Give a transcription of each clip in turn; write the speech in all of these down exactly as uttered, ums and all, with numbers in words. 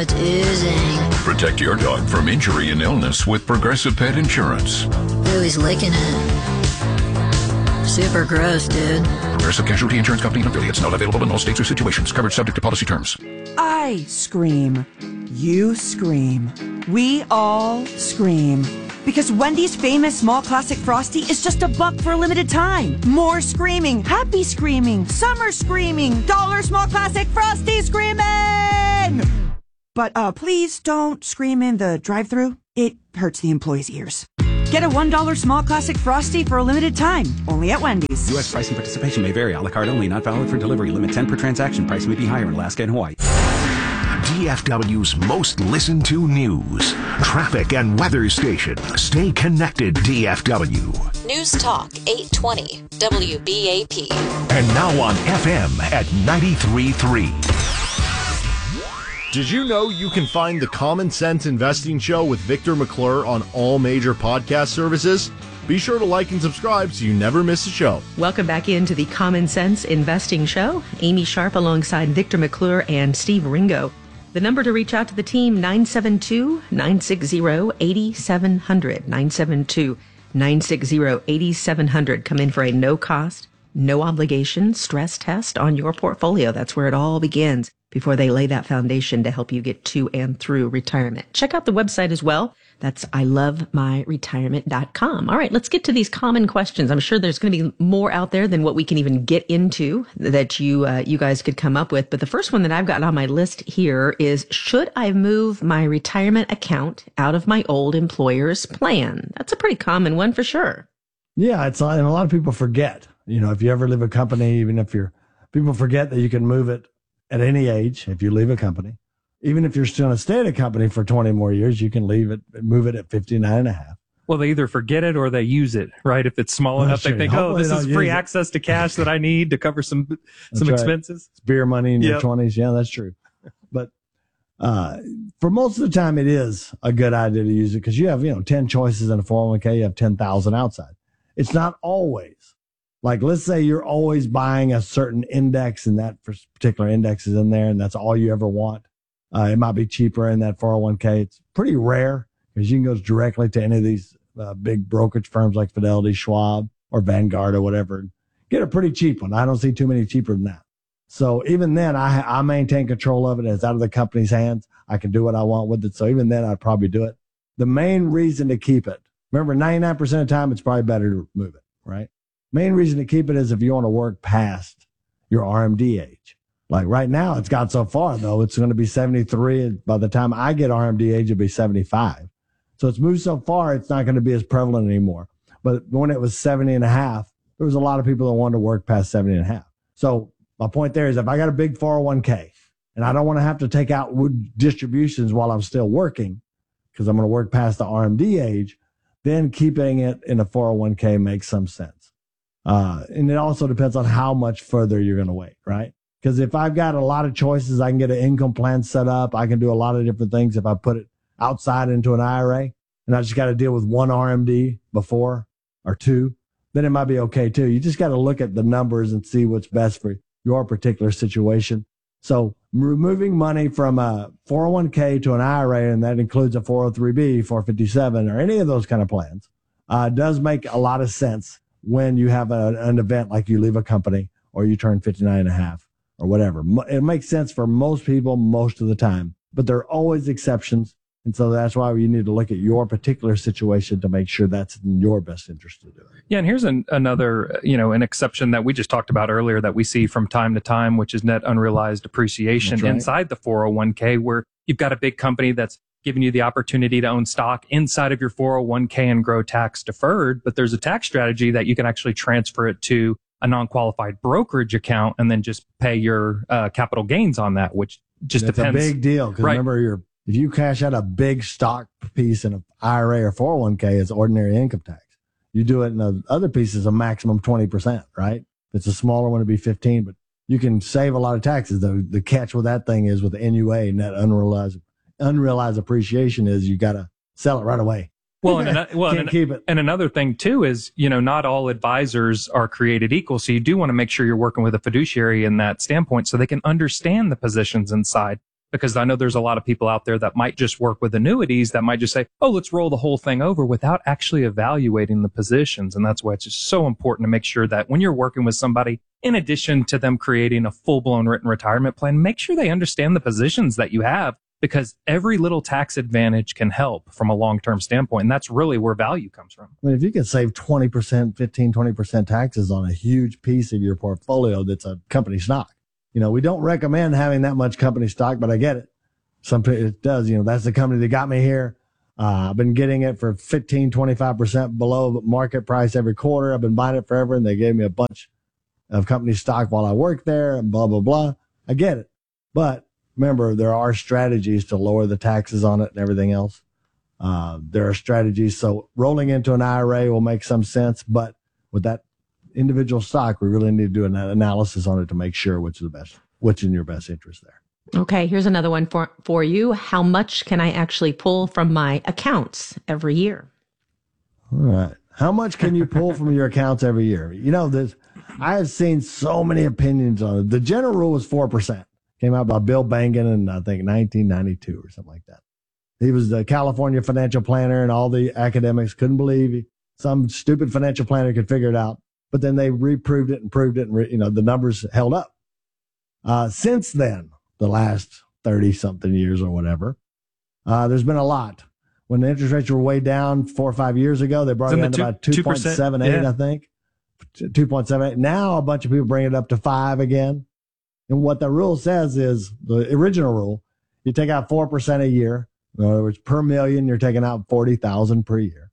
it's oozing. Protect your dog from injury and illness with Progressive Pet Insurance. Ooh, he's licking it. Super gross, dude. Progressive Casualty Insurance Company and affiliates. Not available in all states or situations. Coverage subject to policy terms. I scream. You scream. We all scream. Because Wendy's famous small classic Frosty is just a buck for a limited time. More screaming, happy screaming, summer screaming, dollar small classic Frosty screaming! But uh, please don't scream in the drive-thru. It hurts the employees' ears. Get a one dollar small classic Frosty for a limited time, only at Wendy's. U S price and participation may vary. A la carte only, not valid for delivery. Limit ten per transaction. Price may be higher in Alaska and Hawaii. D F W's most listened to news, traffic, and weather station. Stay connected, D F W. News Talk eight twenty W B A P. And now on F M at ninety-three point three. Did you know you can find the Common Sense Investing Show with Victor McClure on all major podcast services? Be sure to like and subscribe so you never miss a show. Welcome back into the Common Sense Investing Show. Amy Sharp alongside Victor McClure and Steve Ringo. The number to reach out to the team, nine seven two, nine six zero, eight seven zero zero, nine seven two, nine six zero, eight seven zero zero. Come in for a no-cost, no-obligation stress test on your portfolio. That's where it all begins before they lay that foundation to help you get to and through retirement. Check out the website as well. That's I love my retirement dot com. All right, let's get to these common questions. I'm sure there's going to be more out there than what we can even get into that you uh, you guys could come up with. But the first one that I've got on my list here is, should I move my retirement account out of my old employer's plan? That's a pretty common one for sure. Yeah, it's and a lot of people forget. You know, if you ever leave a company, even if you're, people forget that you can move it at any age if you leave a company. Even if you're still going to stay at a company for twenty more years, you can leave it, move it at fifty-nine and a half. Well, they either forget it or they use it, right? If it's small Well, enough, sure. they think, Hopefully oh, this they is don't free use it. access to cash that I need to cover some some right. expenses. It's beer money in your Yep. twenties. Yeah, that's true. But uh, for most of the time, it is a good idea to use it because you have, you know, ten choices in a four oh one k. You have ten thousand outside. It's not always. Like, let's say you're always buying a certain index and that particular index is in there and that's all you ever want. Uh, it might be cheaper in that four oh one k. It's pretty rare because you can go directly to any of these uh, big brokerage firms like Fidelity, Schwab, or Vanguard or whatever. And get a pretty cheap one. I don't see too many cheaper than that. So even then, I, I maintain control of it. It's out of the company's hands. I can do what I want with it. So even then, I'd probably do it. The main reason to keep it, remember, ninety-nine percent of the time, it's probably better to move it, right? Main reason to keep it is if you want to work past your R M D age. Like right now, it's got so far, though, it's going to be seventy-three. By the time I get R M D age, it'll be seventy-five. So it's moved so far, it's not going to be as prevalent anymore. But when it was seventy and a half, there was a lot of people that wanted to work past seventy and a half. So my point there is if I got a big four oh one k and I don't want to have to take out distributions while I'm still working because I'm going to work past the R M D age, then keeping it in a four oh one k makes some sense. Uh, and it also depends on how much further you're going to wait, right? Because if I've got a lot of choices, I can get an income plan set up. I can do a lot of different things if I put it outside into an I R A and I just got to deal with one R M D before or two, then it might be okay too. You just got to look at the numbers and see what's best for your particular situation. So removing money from a four oh one k to an I R A, and that includes a four oh three b, four fifty-seven, or any of those kind of plans, uh, does make a lot of sense when you have a, an event like you leave a company or you turn fifty-nine and a half or whatever. It makes sense for most people most of the time, but there are always exceptions. And so that's why you need to look at your particular situation to make sure that's in your best interest to do it. Yeah, and here's an, another, you know, an exception that we just talked about earlier that we see from time to time, which is net unrealized appreciation That's right. inside the four oh one k, where you've got a big company that's giving you the opportunity to own stock inside of your four oh one k and grow tax deferred. But there's a tax strategy that you can actually transfer it to a non-qualified brokerage account and then just pay your uh, capital gains on that, which just That's depends. a big deal. Because Right. remember, you're, if you cash out a big stock piece in an I R A or four oh one k, it's ordinary income tax. You do it in the other pieces, a maximum twenty percent, right? If it's a smaller one, it'd be fifteen, but you can save a lot of taxes. The, the catch with that thing is with the N U A, net unrealized, unrealized appreciation, is you got to sell it right away. Well, and, ano- well, Can't and, keep it. and another thing too is, you know, not all advisors are created equal. So you do want to make sure you're working with a fiduciary in that standpoint so they can understand the positions inside. Because I know there's a lot of people out there that might just work with annuities that might just say, oh, let's roll the whole thing over without actually evaluating the positions. And that's why it's just so important to make sure that when you're working with somebody, in addition to them creating a full-blown written retirement plan, make sure they understand the positions that you have, because every little tax advantage can help from a long-term standpoint. And that's really where value comes from. I mean, if you can save twenty percent, fifteen, twenty percent taxes on a huge piece of your portfolio that's a company stock. You know, we don't recommend having that much company stock, but I get it. Some it does. You know, that's the company that got me here. Uh, I've been getting it for fifteen, twenty-five percent below market price every quarter. I've been buying it forever, and they gave me a bunch of company stock while I worked there, and blah, blah, blah. I get it. But remember, there are strategies to lower the taxes on it and everything else. Uh, there are strategies. So rolling into an I R A will make some sense, but with that individual stock, we really need to do an analysis on it to make sure which is the best, what's in your best interest there. Okay, here's another one for, for you. How much can I actually pull from my accounts every year? All right. How much can you pull from your accounts every year? You know, this, I have seen so many opinions on it. The general rule was four percent. Came out by Bill Bangan in, I think, nineteen ninety-two or something like that. He was the California financial planner, and all the academics couldn't believe he, some stupid financial planner could figure it out. But then they reproved it and proved it, and re, you know the numbers held up. Uh, since then, the last thirty something years or whatever, uh, there's been a lot. When the interest rates were way down four or five years ago, they brought it down to about two point seven eight, yeah. I think, two point seven eight. Now a bunch of people bring it up to five again. And what the rule says is the original rule: you take out four percent a year. In other words, per million, you're taking out forty thousand per year,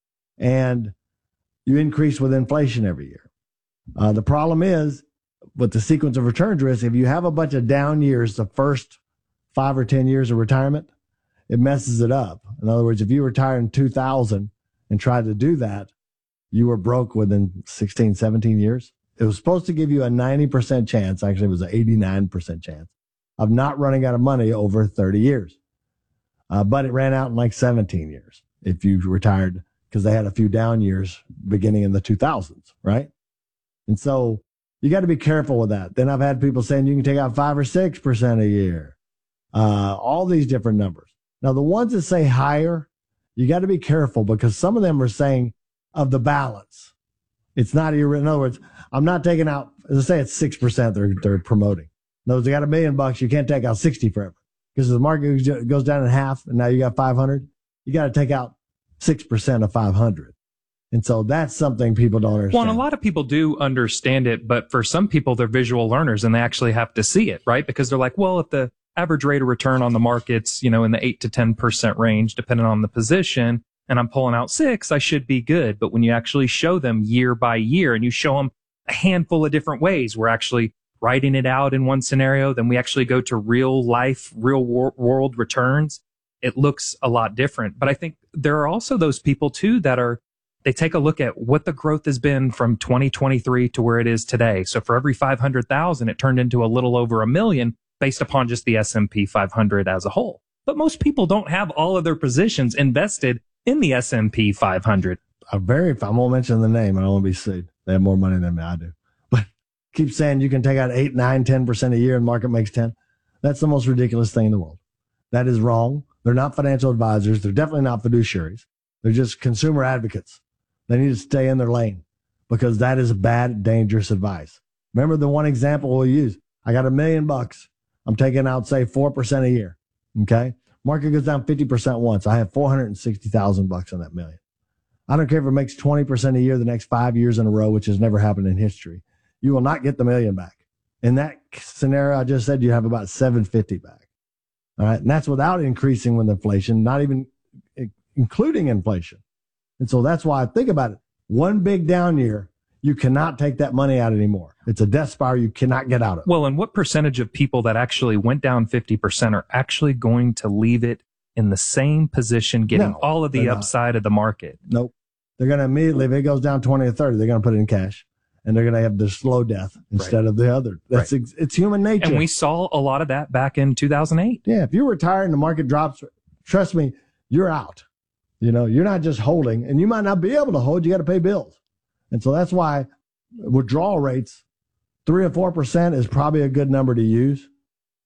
and you increase with inflation every year. Uh, the problem is, with the sequence of returns risk, if you have a bunch of down years, the first five or ten years of retirement, it messes it up. In other words, if you retire in two thousand and tried to do that, you were broke within sixteen, seventeen years. It was supposed to give you a ninety percent chance, actually it was an eighty-nine percent chance, of not running out of money over thirty years. Uh, but it ran out in like seventeen years if you retired, because they had a few down years beginning in the two thousands, right? And so you got to be careful with that. Then I've had people saying you can take out five or six percent a year, uh, all these different numbers. Now, the ones that say higher, you got to be careful, because some of them are saying of the balance. It's not your, in other words, I'm not taking out, as I say, it's six percent they're, they're promoting. In other words, they got a million bucks, you can't take out sixty forever. Because if the market goes down in half and now you got five hundred, you got to take out six percent of five hundred. And so that's something people don't understand. Well, and a lot of people do understand it, but for some people, they're visual learners and they actually have to see it, right? Because they're like, well, if the average rate of return on the market's, you know, in the eight to ten percent range, depending on the position, and I'm pulling out six, I should be good. But when you actually show them year by year and you show them a handful of different ways, we're actually writing it out in one scenario, then we actually go to real life, real wor- world returns. It looks a lot different. But I think there are also those people too that are, they take a look at what the growth has been from twenty twenty-three to where it is today. So for every five hundred thousand, it turned into a little over a million based upon just the S and P five hundred as a whole. But most people don't have all of their positions invested in the S and P five hundred. A very, I won't mention the name. I don't want to be sued. They have more money than me. I do. But keep saying you can take out eight, nine, ten percent a year and market makes ten. That's the most ridiculous thing in the world. That is wrong. They're not financial advisors. They're definitely not fiduciaries. They're just consumer advocates. They need to stay in their lane, because that is bad, dangerous advice. Remember the one example we'll use. I got a million bucks. I'm taking out, say, four percent a year. Okay. Market goes down fifty percent once. I have four hundred sixty thousand bucks on that million. I don't care if it makes twenty percent a year the next five years in a row, which has never happened in history. You will not get the million back. In that scenario, I just said you have about seven hundred fifty back. All right. And that's without increasing with inflation, not even including inflation. And so that's why I think about it. One big down year, you cannot take that money out anymore. It's a death spiral you cannot get out of. Well, and what percentage of people that actually went down fifty percent are actually going to leave it in the same position, getting No, all of the they're upside not. of the market? Nope. They're going to immediately, if it goes down twenty or thirty, they're going to put it in cash. And they're going to have the slow death instead Right. of the other. That's Right. ex- it's human nature. And we saw a lot of that back in two thousand eight. Yeah, if you retire and the market drops, trust me, you're out. You know, you're not just holding, and you might not be able to hold. You got to pay bills. And so that's why withdrawal rates, three or four percent is probably a good number to use.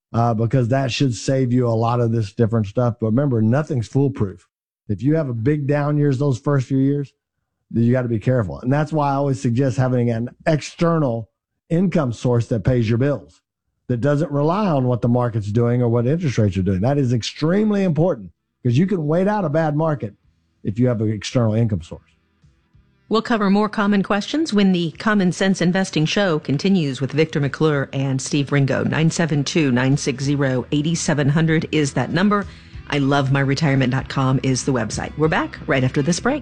uh, because that should save you a lot of this different stuff. But remember, nothing's foolproof. If you have a big down years, those first few years, you got to be careful. And that's why I always suggest having an external income source that pays your bills, that doesn't rely on what the market's doing or what interest rates are doing. That is extremely important because you can wait out a bad market if you have an external income source. We'll cover more common questions when the Common Sense Investing Show continues with Victor McClure and Steve Ringo. nine seven two, nine six zero, eight seven zero zero is that number. I love my retirement dot com is the website. We're back right after this break.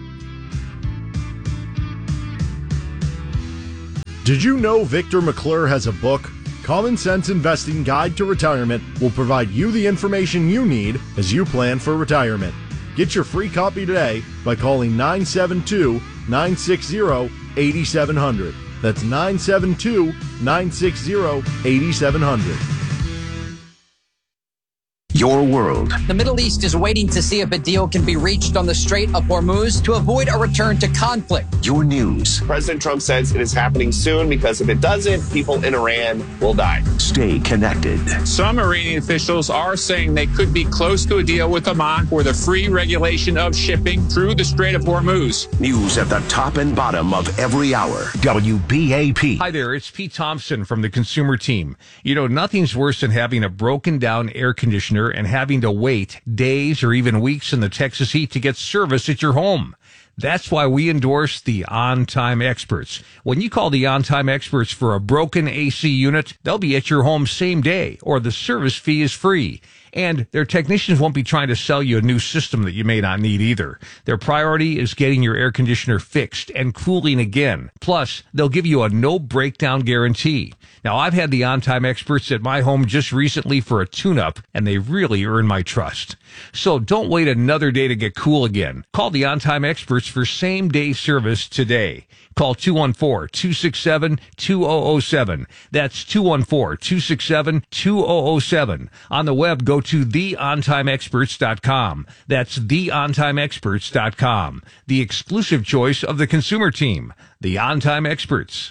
Did you know Victor McClure has a book? Common Sense Investing Guide to Retirement will provide you the information you need as you plan for retirement. Get your free copy today by calling nine seven two, nine six zero, eight seven zero zero. That's nine seven two, nine six zero, eight seven zero zero. Your world. The Middle East is waiting to see if a deal can be reached on the Strait of Hormuz to avoid a return to conflict. Your news. President Trump says it is happening soon because if it doesn't, people in Iran will die. Stay connected. Some Iranian officials are saying they could be close to a deal with Oman for the free regulation of shipping through the Strait of Hormuz. News at the top and bottom of every hour. W B A P. Hi there, it's Pete Thompson from the Consumer Team. You know, nothing's worse than having a broken down air conditioner and having to wait days or even weeks in the Texas heat to get service at your home. That's why we endorse the On Time Experts. When you call the On Time Experts for a broken A C unit, they'll be at your home same day, or the service fee is free. And their technicians won't be trying to sell you a new system that you may not need either. Their priority is getting your air conditioner fixed and cooling again. Plus, they'll give you a no breakdown guarantee. Now, I've had the On-Time Experts at my home just recently for a tune-up, and they really earn my trust. So don't wait another day to get cool again. Call the On-Time Experts for same-day service today. Call two one four, two six seven, two zero zero seven. That's two one four, two six seven, two zero zero seven. On the web, go to the on time experts dot com. That's the on time experts dot com. The exclusive choice of the Consumer Team, the On-Time Experts.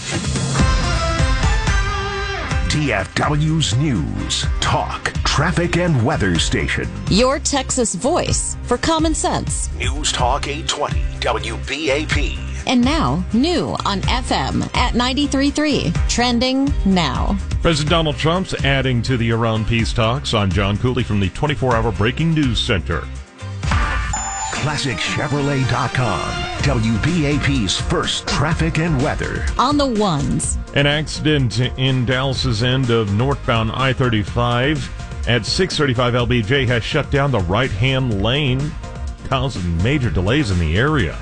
T F W's News, Talk, Traffic, and Weather Station. Your Texas voice for common sense. News Talk eight twenty, W B A P. And now, new on F M at ninety-three point three. Trending now. President Donald Trump's adding to the Iran peace talks. On John Cooley from the twenty-four hour Breaking News Center. Classic Chevrolet dot com, W B A P's first traffic and weather. On the ones. An accident in Dallas's end of northbound I thirty-five at six thirty-five L B J has shut down the right-hand lane, causing major delays in the area.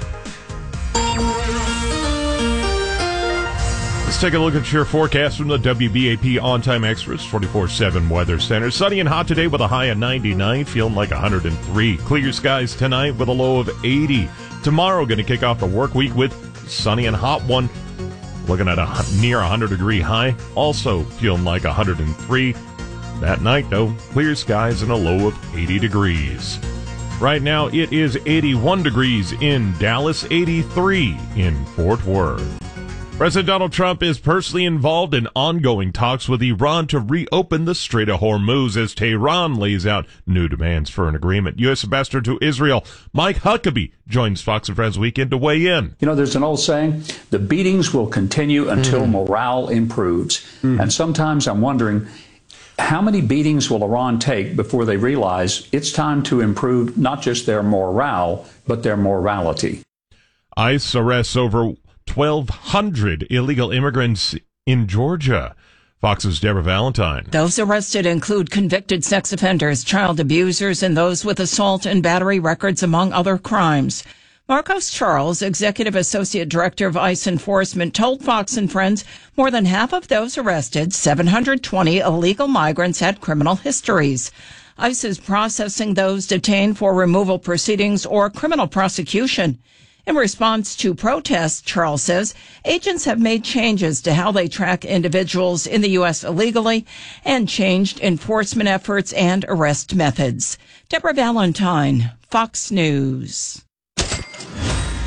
Let's take a look at your forecast from the W B A P On-Time Experts twenty-four seven Weather Center. Sunny and hot today with a high of ninety-nine, feeling like one hundred three. Clear skies tonight with a low of eighty. Tomorrow going to kick off the work week with sunny and hot one. Looking at a near one hundred degree high. Also feeling like one hundred three. That night, though, clear skies and a low of eighty degrees. Right now, it is eighty-one degrees in Dallas, eighty-three in Fort Worth. President Donald Trump is personally involved in ongoing talks with Iran to reopen the Strait of Hormuz as Tehran lays out new demands for an agreement. U S Ambassador to Israel, Mike Huckabee, joins Fox and Friends Weekend to weigh in. You know, there's an old saying, the beatings will continue until mm. morale improves. Mm. And sometimes I'm wondering, how many beatings will Iran take before they realize it's time to improve not just their morale, but their morality? ICE arrests over twelve hundred illegal immigrants in Georgia. Fox's Deborah Valentine. Those arrested include convicted sex offenders, child abusers, and those with assault and battery records, among other crimes. Marcos Charles, Executive Associate Director of ICE Enforcement, told Fox and Friends more than half of those arrested, seven hundred twenty illegal migrants, had criminal histories. ICE is processing those detained for removal proceedings or criminal prosecution. In response to protests, Charles says, agents have made changes to how they track individuals in the U S illegally and changed enforcement efforts and arrest methods. Deborah Valentine, Fox News.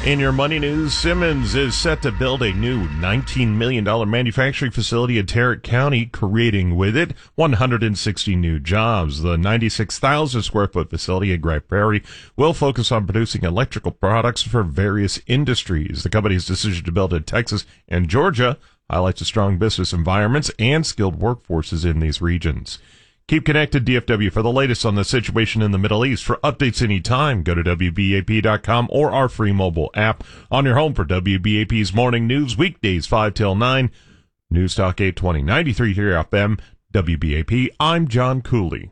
In your money news, Simmons is set to build a new nineteen million dollars manufacturing facility in Tarrant County, creating with it one hundred sixty new jobs. The ninety-six thousand square foot facility in Grand Prairie will focus on producing electrical products for various industries. The company's decision to build in Texas and Georgia highlights the strong business environments and skilled workforces in these regions. Keep connected, D F W, for the latest on the situation in the Middle East. For updates anytime, go to W B A P dot com or our free mobile app. On your home for W B A P's morning news, weekdays five till nine. News Talk eight twenty, ninety-three here F M, W B A P. I'm John Cooley.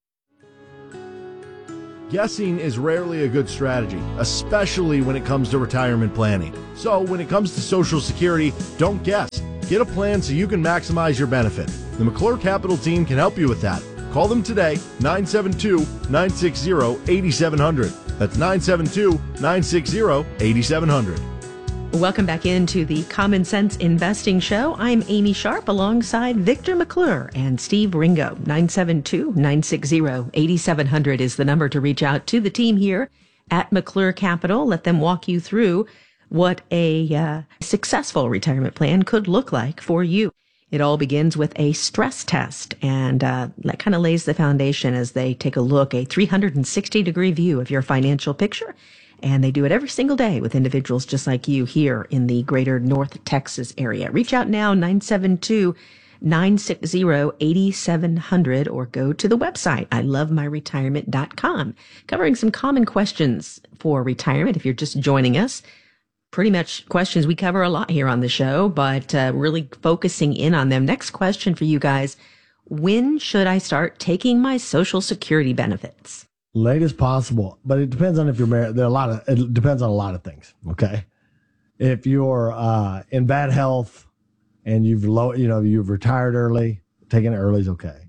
Guessing is rarely a good strategy, especially when it comes to retirement planning. So when it comes to Social Security, don't guess. Get a plan so you can maximize your benefit. The McClure Capital team can help you with that. Call them today, nine seven two, nine six zero, eight seven zero zero. That's nine seven two, nine six zero, eight seven zero zero. Welcome back into the Common Sense Investing Show. I'm Amy Sharp alongside Victor McClure and Steve Ringo. nine seven two, nine six zero, eight seven zero zero is the number to reach out to the team here at McClure Capital. Let them walk you through what a uh, successful retirement plan could look like for you. It all begins with a stress test, and uh, that kind of lays the foundation as they take a look, a three hundred sixty degree view of your financial picture. And they do it every single day with individuals just like you here in the greater North Texas area. Reach out now, nine seven two, nine six zero, eight seven zero zero, or go to the website, I love my retirement dot com, covering some common questions for retirement if you're just joining us. Pretty much questions we cover a lot here on the show, but uh, really focusing in on them. Next question for you guys. When should I start taking my Social Security benefits? Late as possible, but it depends on if you're married. There are a lot of, it depends on a lot of things. Okay. If you're uh, in bad health and you've low, you know, you've retired early, taking it early is okay.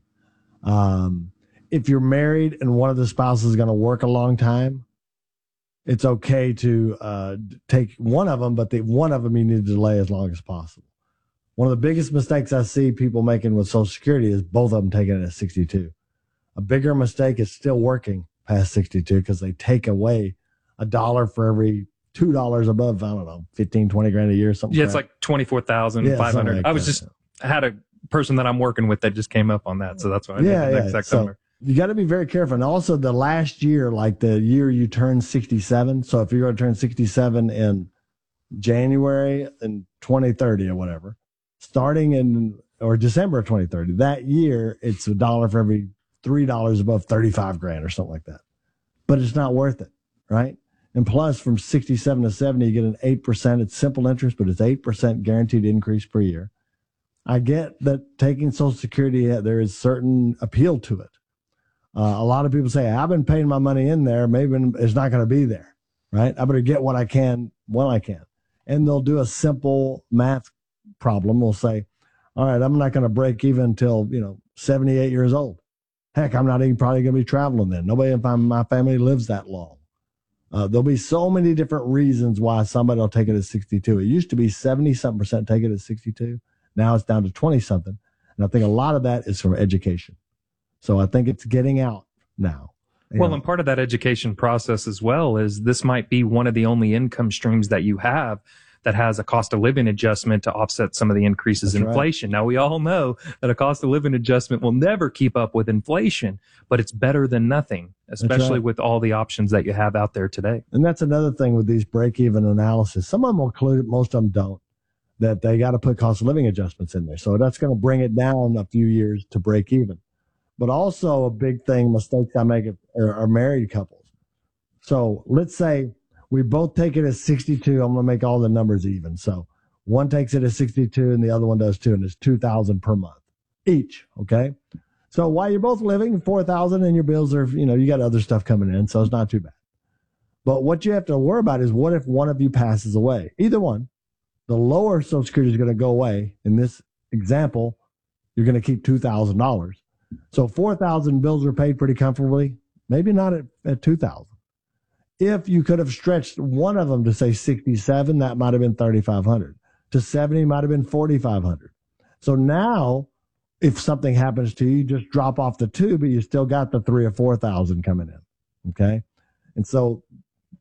Um, if you're married and one of the spouses is going to work a long time, it's okay to uh, take one of them, but the one of them you need to delay as long as possible. One of the biggest mistakes I see people making with Social Security is both of them taking it at sixty-two. A bigger mistake is still working past sixty-two because they take away a dollar for every two dollars above, I don't know, fifteen, twenty grand a year or something. Yeah, it's like twenty-four thousand five hundred. Yeah, like I was that. just, I had a person that I'm working with that just came up on that. So that's why I yeah, did the yeah. exact so, number. You got to be very careful. And also the last year, like the year you turn sixty-seven. So if you're going to turn sixty-seven in January in twenty thirty or whatever, starting in, or December of twenty thirty, that year, it's a dollar for every three dollars above thirty-five grand or something like that. But it's not worth it, right? And plus from sixty-seven to seventy, you get an eight percent. It's simple interest, but it's eight percent guaranteed increase per year. I get that taking Social Security, there is certain appeal to it. Uh, a lot of people say, I've been paying my money in there. Maybe it's not going to be there, right? I better get what I can when I can. And they'll do a simple math problem. We'll say, all right, I'm not going to break even until, you know, seventy-eight years old. Heck, I'm not even probably going to be traveling then. Nobody in my family lives that long. Uh, there'll be so many different reasons why somebody will take it at sixty-two. It used to be seventy-something percent take it at sixty-two. Now it's down to twenty-something. And I think a lot of that is from education. So I think it's getting out now. Well, know. and part of that education process as well is this might be one of the only income streams that you have that has a cost of living adjustment to offset some of the increases That's in inflation. Right. Now, we all know that a cost of living adjustment will never keep up with inflation, but it's better than nothing, especially right. with all the options that you have out there today. And that's another thing with these break-even analysis. Some of them will include it, most of them don't, that they got to put cost of living adjustments in there. So that's going to bring it down a few years to break even. But also a big thing, mistakes I make are, are married couples. So let's say we both take it at sixty-two. I'm going to make all the numbers even. So one takes it at sixty-two and the other one does too, and it's two thousand per month each. Okay. So while you're both living, four thousand and your bills are, you know, you got other stuff coming in. So it's not too bad. But what you have to worry about is what if one of you passes away? Either one. The lower Social Security is going to go away. In this example, you're going to keep two thousand dollars. So four thousand bills are paid pretty comfortably. Maybe not at, at two thousand. If you could have stretched one of them to say sixty-seven, that might have been thirty-five hundred. To seventy might have been forty-five hundred. So now, if something happens to you, you just drop off the two, but you still got the three or four thousand coming in. Okay. And so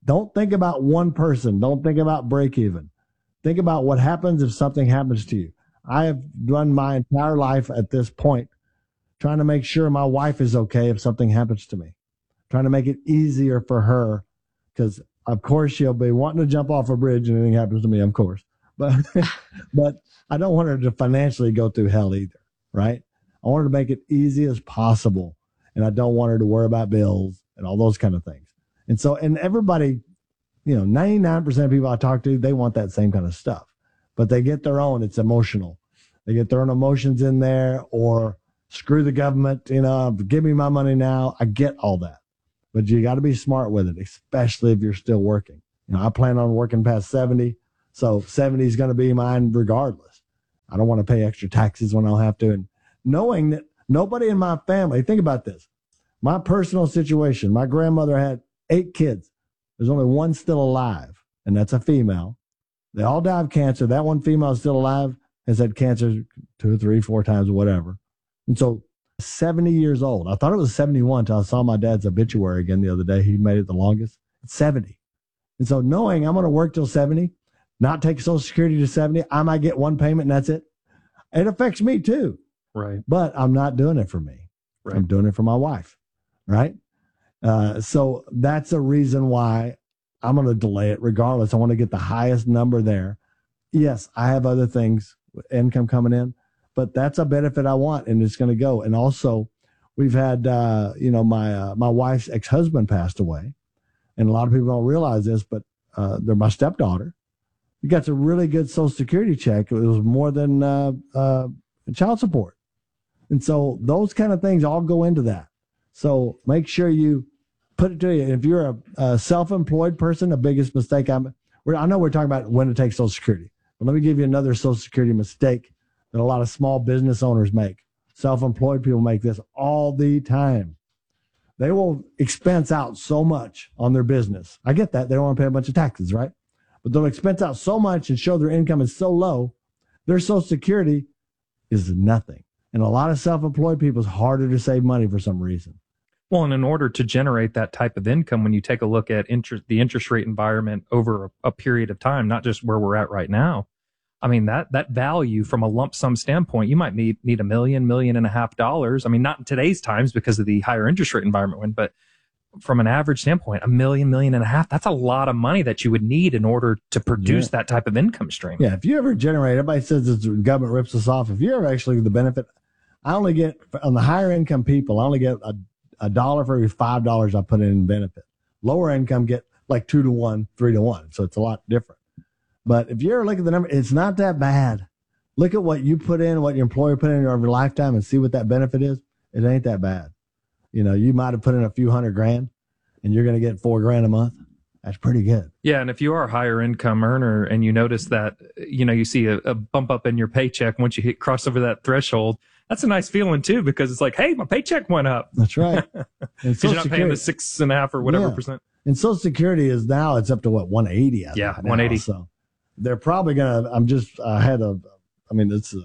Don't think about one person. Don't think about break even. Think about what happens if something happens to you. I have run my entire life at this point trying to make sure my wife is okay if something happens to me, trying to make it easier for her, because of course she'll be wanting to jump off a bridge and anything happens to me, of course. But but I don't want her to financially go through hell either, right? I want her to make it easy as possible, and I don't want her to worry about bills and all those kind of things. And so, and everybody, you know, ninety-nine percent of people I talk to, they want that same kind of stuff, but they get their own. It's emotional. They get their own emotions in there, or screw the government, you know, give me my money now. I get all that, but you got to be smart with it, especially if you're still working. You know, I plan on working past seventy, so seventy is going to be mine regardless. I don't want to pay extra taxes when I'll have to. And knowing that nobody in my family, think about this, my personal situation, my grandmother had eight kids. There's only one still alive, and that's a female. They all die of cancer. That one female is still alive, has had cancer two or three, four times, whatever. And so seventy years old. I thought it was seventy-one until I saw my dad's obituary again the other day. He made it the longest. It's seventy. And so knowing I'm going to work till seventy, not take Social Security to seventy, I might get one payment and that's it. It affects me too. Right. But I'm not doing it for me. Right. I'm doing it for my wife. Right. Uh, so that's a reason why I'm going to delay it regardless. I want to get the highest number there. Yes, I have other things, income coming in, but that's a benefit I want, and it's going to go. And also, we've had, uh, you know, my uh, my wife's ex-husband passed away, and a lot of people don't realize this, but uh, they're my stepdaughter. We got a really good Social Security check. It was more than uh, uh, child support. And so those kind of things all go into that. So make sure you put it to you. If you're a, a self-employed person, the biggest mistake I'm, we're, I know we're talking about when to take Social Security, but let me give you another Social Security mistake that a lot of small business owners make. Self-employed people make this all the time. They will expense out so much on their business. I get that. They don't want to pay a bunch of taxes, right? But they'll expense out so much and show their income is so low, their Social Security is nothing. And a lot of self-employed people, it's harder to save money for some reason. Well, and in order to generate that type of income, when you take a look at interest, the interest rate environment over a, a period of time, not just where we're at right now, I mean, that that value from a lump sum standpoint, you might need, need a million, million and a half dollars. I mean, not in today's times because of the higher interest rate environment, but from an average standpoint, a million, million and a half, that's a lot of money that you would need in order to produce yeah. that type of income stream. Yeah, if you ever generate, everybody says the government rips us off. If you're ever actually the benefit, I only get, on the higher income people, I only get a, a dollar for every five dollars I put in in benefit. Lower income get like two to one, three to one. So it's a lot different. But if you ever look at the number, it's not that bad. Look at what you put in, what your employer put in over your lifetime and see what that benefit is. It ain't that bad. You know, you might have put in a few hundred grand and you're going to get four grand a month. That's pretty good. Yeah. And if you are a higher income earner and you notice that, you know, you see a, a bump up in your paycheck once you hit cross over that threshold, that's a nice feeling too, because it's like, hey, my paycheck went up. That's right. Because you're not paying the six and a half or whatever yeah. percent. And Social Security is now, it's up to what, one eighty? I yeah, think one eighty. Now, so they're probably going to, I'm just, I had a, I mean, it's a,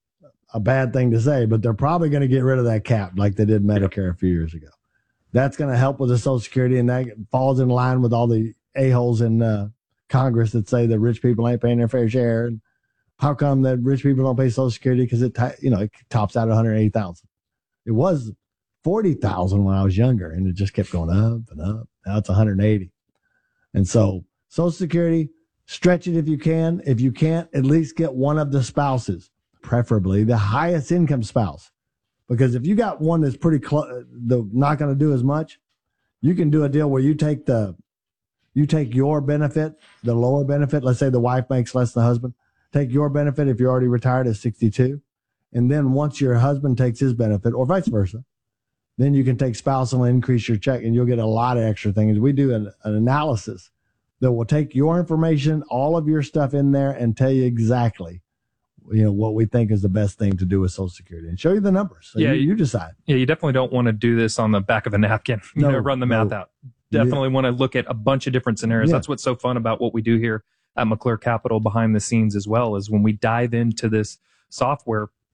a bad thing to say, but they're probably going to get rid of that cap like they did Medicare yeah. a few years ago. That's going to help with the Social Security, and that falls in line with all the a-holes in uh, Congress that say that rich people ain't paying their fair share. And how come that rich people don't pay Social Security? Because it, you know, it tops out at one hundred eighty thousand. It was forty thousand when I was younger, and it just kept going up and up. Now it's one hundred eighty. And so Social Security, stretch it if you can. If you can't, at least get one of the spouses, preferably the highest income spouse. Because if you got one that's pretty close, not going to do as much, you can do a deal where you take the, you take your benefit, the lower benefit. Let's say the wife makes less than the husband. Take your benefit if you're already retired at sixty-two. And then once your husband takes his benefit, or vice versa, then you can take spousal and increase your check, and you'll get a lot of extra things. We do an, an analysis that will take your information, all of your stuff in there, and tell you exactly, you know, what we think is the best thing to do with Social Security, and show you the numbers. So yeah, you, you decide. Yeah, you definitely don't want to do this on the back of a napkin. You No, know, run the math no. out. Definitely Yeah. want to look at a bunch of different scenarios. Yeah. That's what's so fun about what we do here at McClure Capital behind the scenes as well, is when we dive into this software,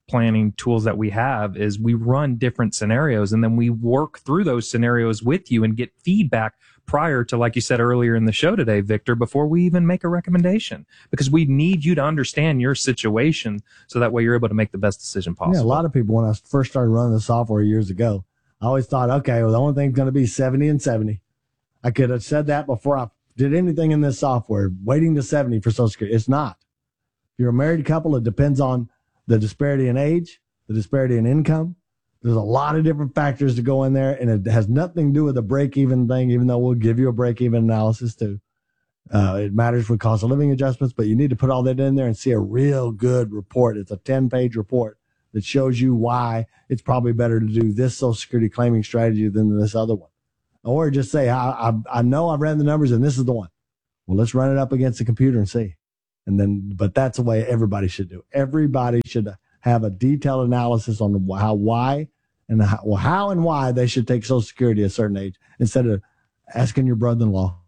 planning tools that we have is we run different scenarios and then we work through those scenarios with you and get feedback prior to, like you said earlier in the show today, Victor, before we even make a recommendation, because we need you to understand your situation so that way you're able to make the best decision possible. Yeah, a lot of people, when I first started running the software years ago, I always thought, okay, well, the only thing's going to be seventy and seventy. I could have said that before I did anything in this software, waiting to seventy for Social Security. It's not. If you're a married couple, it depends on the disparity in age, the disparity in income. There's a lot of different factors to go in there, and it has nothing to do with the break-even thing, even though we'll give you a break-even analysis too. Uh, it matters with cost of living adjustments, but you need to put all that in there and see a real good report. It's a ten-page report that shows you why it's probably better to do this Social Security claiming strategy than this other one. Or just say, I, I, I know I've ran the numbers and this is the one. Well, let's run it up against the computer and see. And then, but that's the way everybody should do. Everybody should have a detailed analysis on how, why, and how, well, how and why they should take Social Security at a certain age instead of asking your brother-in-law,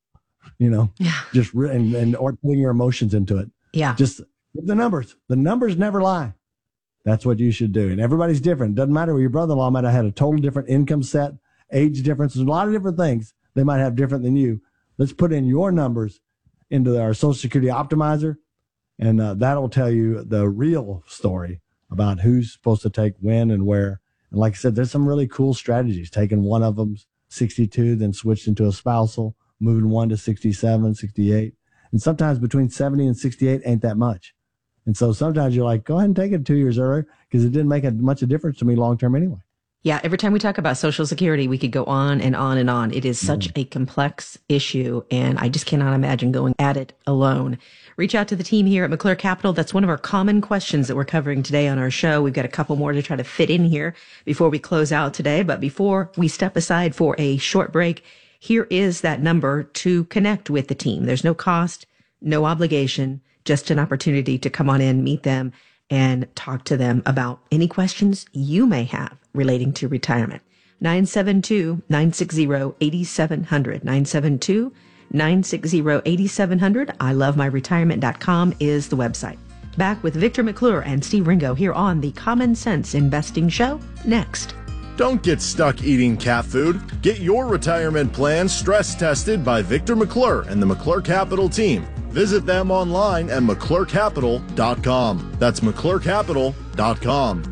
you know, yeah. just re- and, and or putting your emotions into it. Yeah. Just give the numbers. The numbers never lie. That's what you should do. And everybody's different. Doesn't matter. Your brother-in-law might have had a total different income set, age differences, a lot of different things they might have different than you. Let's put in your numbers into our Social Security optimizer, and uh, that'll tell you the real story about who's supposed to take when and where. And like I said, there's some really cool strategies. Taking one of them, sixty-two, then switched into a spousal, moving one to sixty-seven, sixty-eight. And sometimes between seventy and sixty-eight ain't that much. And so sometimes you're like, go ahead and take it two years earlier because it didn't make a, much of a difference to me long term anyway. Yeah, every time we talk about Social Security, we could go on and on and on. It is such mm. a complex issue, and I just cannot imagine going at it alone. Reach out to the team here at McClure Capital. That's one of our common questions that we're covering today on our show. We've got a couple more to try to fit in here before we close out today. But before we step aside for a short break, here is that number to connect with the team. There's no cost, no obligation, just an opportunity to come on in, meet them, and talk to them about any questions you may have relating to retirement. nine seven two, nine six zero, eight seven zero zero. nine seven two, nine six zero, eight seven zero zero. I love my retirement dot com is the website. Back with Victor McClure and Steve Ringo here on the Common Sense Investing Show next. Don't get stuck eating cat food. Get your retirement plan stress tested by Victor McClure and the McClure Capital team. Visit them online at McClure Capital dot com. That's McClure Capital dot com.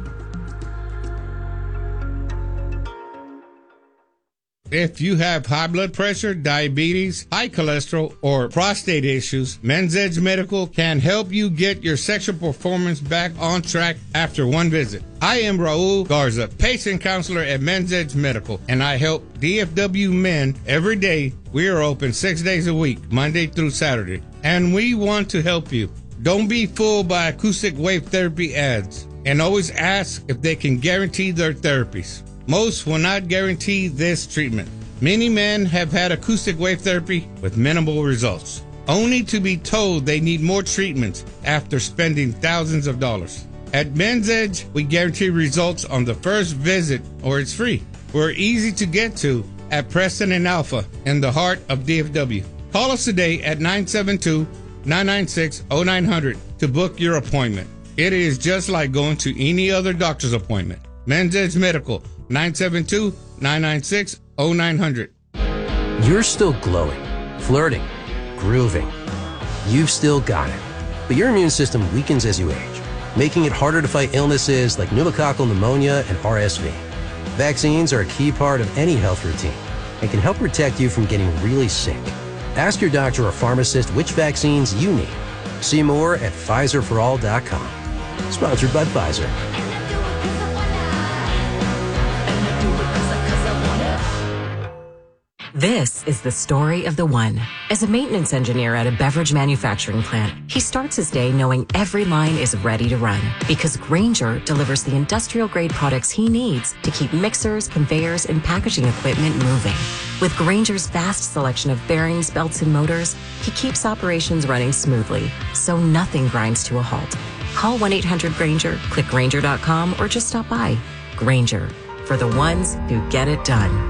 If you have high blood pressure, diabetes, high cholesterol, or prostate issues, Men's Edge Medical can help you get your sexual performance back on track after one visit. I am Raul Garza, patient counselor at Men's Edge Medical, and I help D F W men every day. We are open six days a week, Monday through Saturday, and we want to help you. Don't be fooled by acoustic wave therapy ads, and always ask if they can guarantee their therapies. Most will not guarantee this treatment. Many men have had acoustic wave therapy with minimal results, only to be told they need more treatments after spending thousands of dollars. At Men's Edge, we guarantee results on the first visit or it's free. We're easy to get to at Preston and Alpha in the heart of D F W. Call us today at nine seven two, nine nine six, zero nine zero zero to book your appointment. It is just like going to any other doctor's appointment. Men's Edge Medical, nine seven two, nine nine six, zero nine zero zero. You're still glowing, flirting, grooving. You've still got it. But your immune system weakens as you age, making it harder to fight illnesses like pneumococcal pneumonia and R S V. Vaccines are a key part of any health routine and can help protect you from getting really sick. Ask your doctor or pharmacist which vaccines you need. See more at Pfizer for all dot com. Sponsored by Pfizer. This is the story of the one. As a maintenance engineer at a beverage manufacturing plant, he starts his day knowing every line is ready to run because Grainger delivers the industrial-grade products he needs to keep mixers, conveyors, and packaging equipment moving. With Grainger's vast selection of bearings, belts, and motors, he keeps operations running smoothly, so nothing grinds to a halt. Call one eight hundred Grainger, click Grainger dot com, or just stop by. Grainger, for the ones who get it done.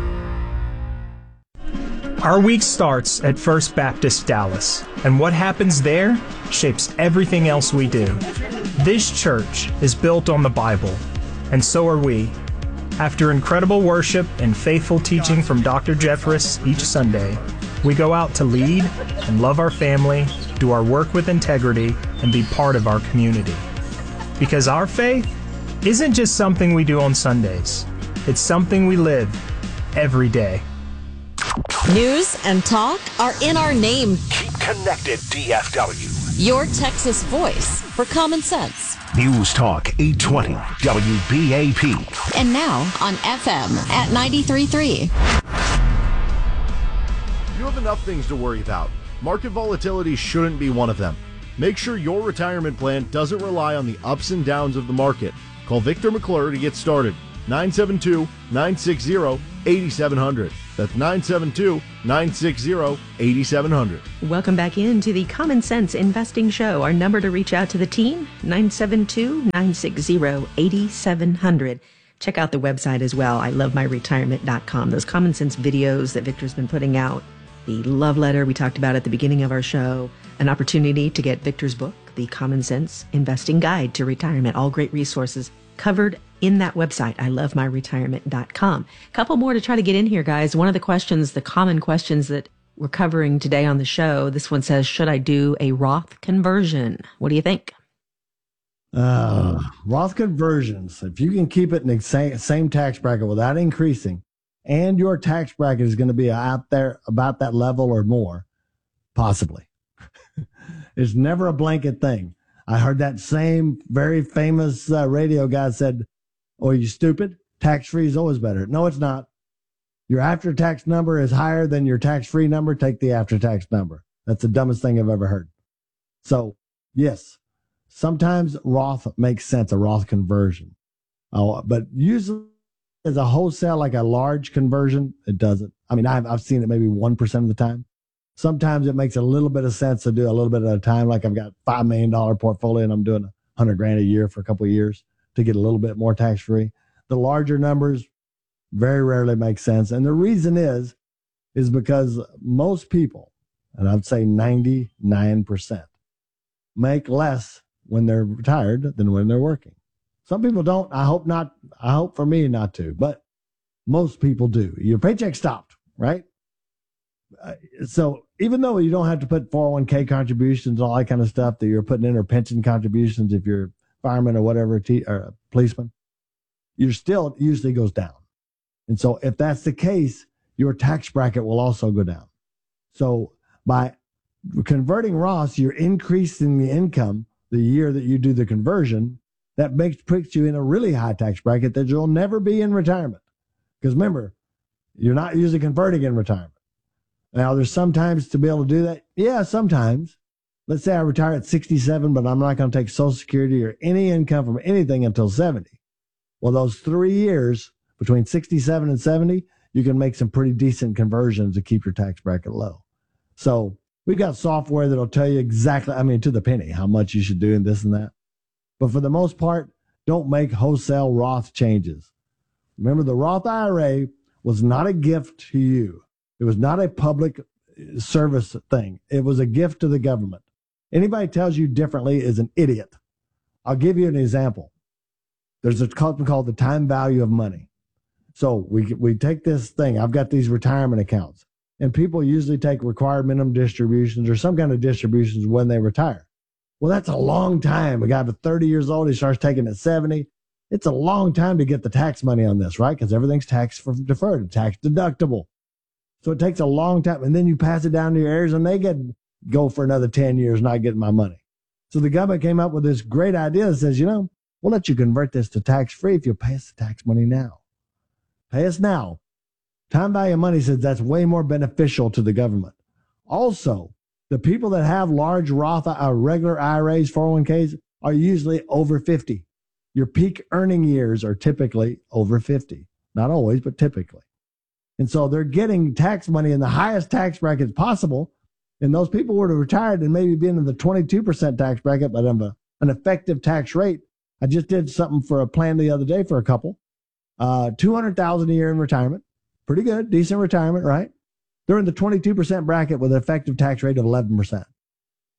Our week starts at First Baptist Dallas, and what happens there shapes everything else we do. This church is built on the Bible, and so are we. After incredible worship and faithful teaching from Doctor Jeffress each Sunday, we go out to lead and love our family, do our work with integrity, and be part of our community. Because our faith isn't just something we do on Sundays. It's something we live every day. News and talk are in our name. Keep connected, D F W. Your Texas voice for common sense. News Talk eight twenty W B A P. And now on F M at ninety-three point three. You have enough things to worry about. Market volatility shouldn't be one of them. Make sure your retirement plan doesn't rely on the ups and downs of the market. Call Victor McClure to get started. nine seven two, nine six zero, eight seven zero zero. That's nine seven two, nine six zero, eight seven zero zero. Welcome back into the Common Sense Investing Show. Our number to reach out to the team, nine seven two, nine six zero, eight seven zero zero. Check out the website as well, I love my retirement dot com. Those common sense videos that Victor's been putting out, the love letter we talked about at the beginning of our show, an opportunity to get Victor's book, The Common Sense Investing Guide to Retirement. All great resources covered in that website, I love my retirement dot com. Couple more to try to get in here, guys. One of the questions, the common questions that we're covering today on the show, this one says, should I do a Roth conversion? What do you think? Uh, Roth conversions, if you can keep it in the same, same tax bracket without increasing, and your tax bracket is going to be out there about that level or more, possibly. It's never a blanket thing. I heard that same very famous uh, radio guy said, "Oh, you stupid? Tax-free is always better." No, it's not. Your after-tax number is higher than your tax-free number. Take the after-tax number. That's the dumbest thing I've ever heard. So, yes, sometimes Roth makes sense, a Roth conversion. Oh, but usually as a wholesale, like a large conversion, it doesn't. I mean, I've, I've seen it maybe one percent of the time. Sometimes it makes a little bit of sense to do a little bit at a time. Like I've got five million dollars portfolio and I'm doing a hundred grand a year for a couple of years to get a little bit more tax free. The larger numbers very rarely make sense. And the reason is, is because most people, and I'd say ninety-nine percent, make less when they're retired than when they're working. Some people don't. I hope not. I hope for me not to, but most people do. Your paycheck stopped, right? Uh, so even though you don't have to put four oh one k contributions, all that kind of stuff that you're putting in, or pension contributions if you're a fireman or whatever, or a policeman, your still usually goes down. And so if that's the case, your tax bracket will also go down. So by converting Roths, you're increasing the income the year that you do the conversion. That makes puts you in a really high tax bracket that you'll never be in retirement. Because remember, you're not usually converting in retirement. Now, there's sometimes to be able to do that. Yeah, sometimes. Let's say I retire at sixty-seven, but I'm not going to take Social Security or any income from anything until seventy. Well, those three years between sixty-seven and seventy, you can make some pretty decent conversions to keep your tax bracket low. So we've got software that'll tell you exactly, I mean, to the penny, how much you should do and this and that. But for the most part, don't make wholesale Roth changes. Remember, the Roth I R A was not a gift to you. It was not a public service thing. It was a gift to the government. Anybody tells you differently is an idiot. I'll give you an example. There's a concept called the time value of money. So we we take this thing. I've got these retirement accounts, and people usually take required minimum distributions or some kind of distributions when they retire. Well, that's a long time. A guy at thirty years old, he starts taking at seventy. It's a long time to get the tax money on this, right? Because everything's tax deferred, tax deductible. So it takes a long time. And then you pass it down to your heirs and they get go for another ten years not getting my money. So the government came up with this great idea that says, you know, we'll let you convert this to tax free if you pay us the tax money now. Pay us now. Time value of money says that's way more beneficial to the government. Also, the people that have large Roth or regular I R As, four oh one k's, are usually over fifty. Your peak earning years are typically over fifty. Not always, but typically. And so they're getting tax money in the highest tax brackets possible. And those people were to retire and maybe be in the twenty-two percent tax bracket, but have a, an effective tax rate. I just did something for a plan the other day for a couple. Uh, two hundred thousand dollars a year in retirement. Pretty good, decent retirement, right? They're in the twenty-two percent bracket with an effective tax rate of eleven percent.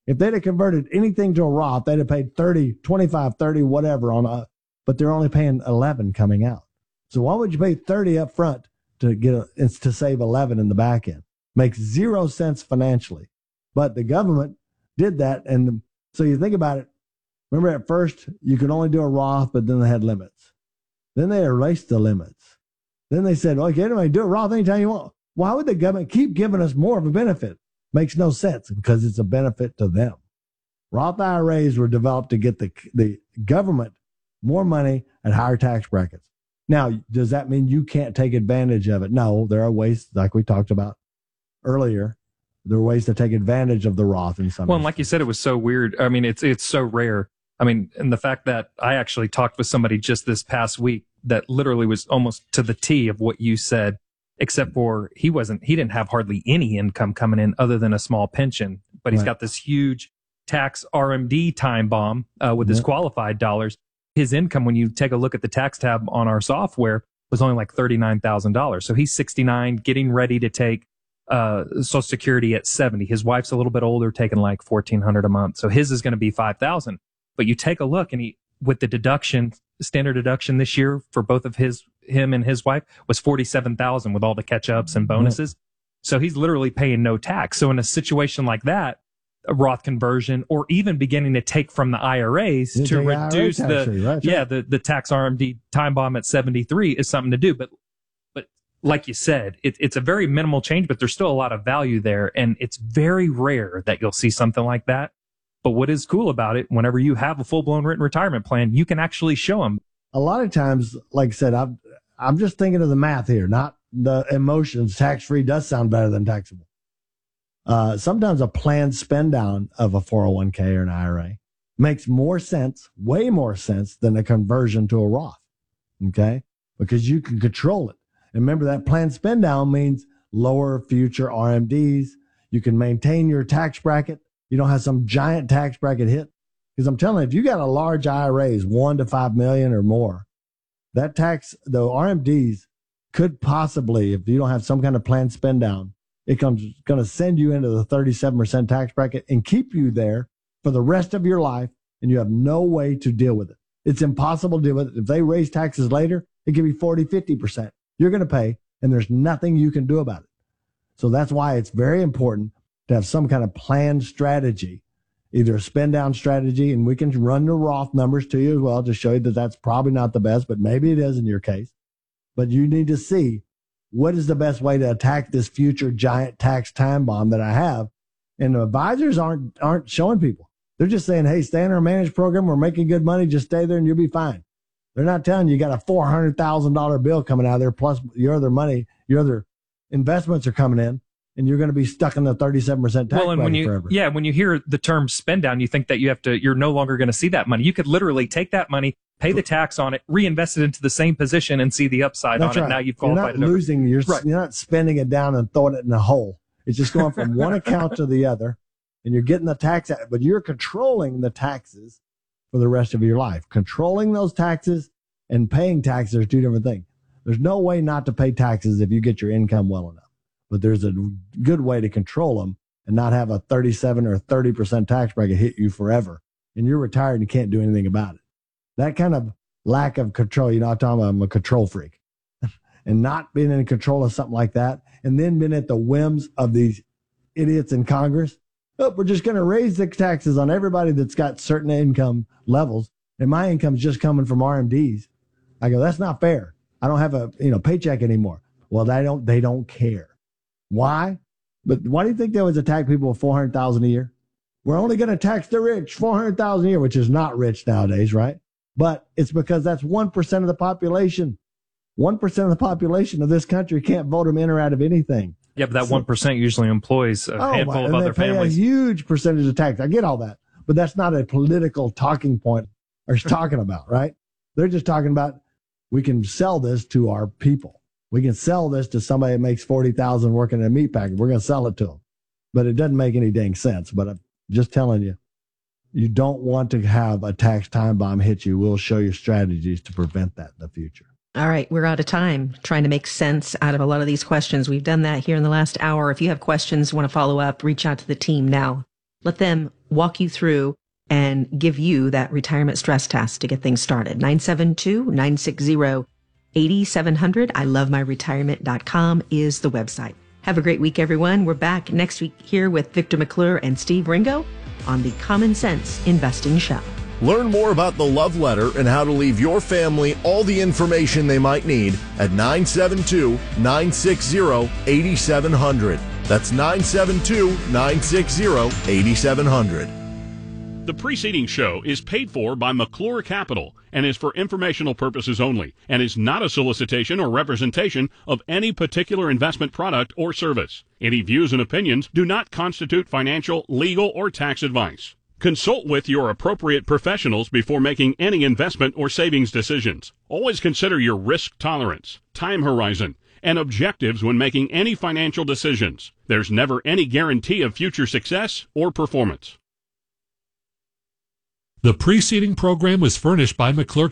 If they'd have converted anything to a Roth, they'd have paid thirty, twenty-five, thirty, whatever on a, but they're only paying eleven coming out. So why would you pay thirty up front to get a, it's to save eleven in the back end? Makes zero sense financially. But the government did that. And so you think about it. Remember at first you could only do a Roth, but then they had limits. Then they erased the limits. Then they said, okay, anyway, do a Roth anytime you want. Why would the government keep giving us more of a benefit? Makes no sense because it's a benefit to them. Roth I R As were developed to get the, the government more money at higher tax brackets. Now, does that mean you can't take advantage of it? No, there are ways, like we talked about earlier, there are ways to take advantage of the Roth in some Well, and like you said, it was so weird. I mean, it's it's so rare. I mean, and the fact that I actually talked with somebody just this past week that literally was almost to the T of what you said, except for he wasn't, he didn't have hardly any income coming in other than a small pension, but he's right. got this huge tax R M D time bomb uh, with his yeah. qualified dollars. His income, when you take a look at the tax tab on our software, was only like thirty-nine thousand dollars. So he's sixty-nine, getting ready to take uh, Social Security at seventy. His wife's a little bit older, taking like fourteen hundred dollars a month. So his is going to be five thousand dollars. But you take a look, and he, with the deduction, standard deduction this year for both of his, him and his wife was forty-seven thousand dollars with all the catch ups and bonuses. Mm-hmm. So he's literally paying no tax. So in a situation like that, a Roth conversion, or even beginning to take from the I R As yeah, to the reduce I R A the, rate, right, yeah, right. the, the tax R M D time bomb at seventy-three is something to do. But, but like you said, it, it's a very minimal change, but there's still a lot of value there. And it's very rare that you'll see something like that. But what is cool about it, whenever you have a full blown written retirement plan, you can actually show them. A lot of times, like I said, I'm, I'm just thinking of the math here, not the emotions. Tax free does sound better than taxable. Uh, sometimes a planned spend down of a four oh one k or an I R A makes more sense, way more sense than a conversion to a Roth. Okay. Because you can control it. And remember that planned spend down means lower future R M Ds. You can maintain your tax bracket. You don't have some giant tax bracket hit. Because I'm telling you, if you got a large I R As, one to five million or more, that tax, the R M Ds could possibly, if you don't have some kind of planned spend down, it's going to send you into the thirty-seven percent tax bracket and keep you there for the rest of your life, and you have no way to deal with it. It's impossible to deal with it. If they raise taxes later, it could be forty, fifty percent. You're going to pay, and there's nothing you can do about it. So that's why it's very important to have some kind of planned strategy, either a spend down strategy, and we can run the Roth numbers to you as well to show you that that's probably not the best, but maybe it is in your case. But you need to see what is the best way to attack this future giant tax time bomb that I have. And the advisors aren't, aren't showing people. They're just saying, hey, stay in our managed program. We're making good money. Just stay there and you'll be fine. They're not telling you you got a four hundred thousand dollars bill coming out of there, plus your other money, your other investments are coming in, and you're going to be stuck in the thirty-seven percent tax well, and when you, forever. Yeah, when you hear the term spend down, you think that you have to, you're no longer going to see that money. You could literally take that money, pay the tax on it, reinvest it into the same position, and see the upside That's on right. it. Now you've You're qualified not it over. losing. You're, Right. you're not spending it down and throwing it in a hole. It's just going from one account to the other, and you're getting the tax, but you're controlling the taxes for the rest of your life. Controlling those taxes and paying taxes are two different things. There's no way not to pay taxes if you get your income well enough, but there's a good way to control them and not have a thirty-seven or thirty percent tax bracket hit you forever. And you're retired and you can't do anything about it. That kind of lack of control, you know, I'm talking about I'm a control freak. And not being in control of something like that, and then being at the whims of these idiots in Congress. Oh, we're just going to raise the taxes on everybody that's got certain income levels, and my income's just coming from R M Ds. I go, that's not fair. I don't have a you know paycheck anymore. Well, they don't they don't care. Why? But why do you think they always attack people with four hundred thousand a year? We're only going to tax the rich, four hundred thousand a year, which is not rich nowadays, right? But it's because that's one percent of the population. one percent of the population of this country can't vote them in or out of anything. Yeah, but that one percent usually employs a Oh, handful my- of and other they pay families. a huge percentage of tax. I get all that, but that's not a political talking point or talking about, right? They're just talking about we can sell this to our people. We can sell this to somebody that makes forty thousand working in a meat packet. We're going to sell it to them, but it doesn't make any dang sense. But I'm just telling you, you don't want to have a tax time bomb hit you. We'll show you strategies to prevent that in the future. All right, we're out of time trying to make sense out of a lot of these questions. We've done that here in the last hour. If you have questions, want to follow up, reach out to the team now. Let them walk you through and give you that retirement stress test to get things started. nine seven two, nine six zero, eight seven zero zero. I love my retirement dot com is the website. Have a great week, everyone. We're back next week here with Victor McClure and Steve Ringo on the Common Sense Investing Show. Learn more about the love letter and how to leave your family all the information they might need at nine seven two, nine six zero, eight seven zero zero. That's nine seven two, nine six zero, eight seven zero zero. The preceding show is paid for by McClure Capital and is for informational purposes only and is not a solicitation or representation of any particular investment product or service. Any views and opinions do not constitute financial, legal, or tax advice. Consult with your appropriate professionals before making any investment or savings decisions. Always consider your risk tolerance, time horizon, and objectives when making any financial decisions. There's never any guarantee of future success or performance. The preceding program was furnished by McClure